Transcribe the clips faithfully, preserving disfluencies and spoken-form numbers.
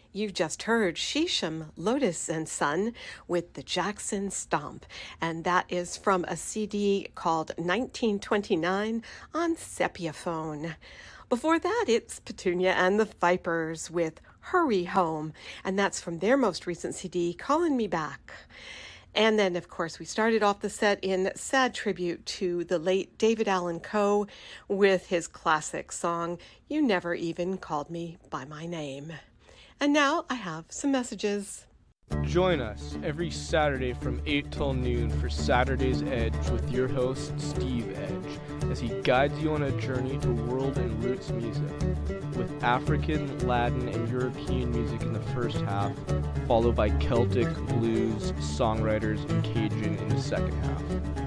You've just heard Shisham, Lotus and Son with the Jackson Stomp, and that is from a C D called nineteen twenty-nine on Sepia-phone. Before that, it's Petunia and the Vipers with Hurry Home, and that's from their most recent C D, Calling Me Back. And then, of course, we started off the set in sad tribute to the late David Allan Coe with his classic song, You Never Even Called Me By My Name. And now I have some messages. Join us every Saturday from eight till noon for Saturday's Edge with your host, Steve Edge, as he guides you on a journey to world and roots music, with African, Latin, and European music in the first half, followed by Celtic, blues, songwriters, and Cajun in the second half.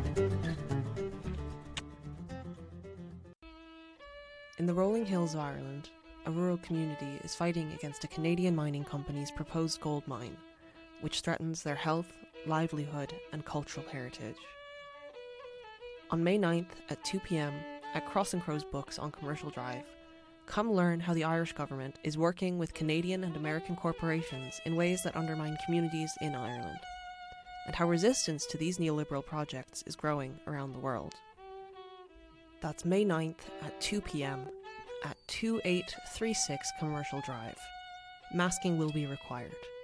In the rolling hills of Ireland, a rural community is fighting against a Canadian mining company's proposed gold mine, which threatens their health, livelihood, and cultural heritage. On May ninth at two p.m. at Cross and Crows Books on Commercial Drive, come learn how the Irish government is working with Canadian and American corporations in ways that undermine communities in Ireland, and how resistance to these neoliberal projects is growing around the world. That's May ninth at two p.m. at two eight three six Commercial Drive. Masking will be required.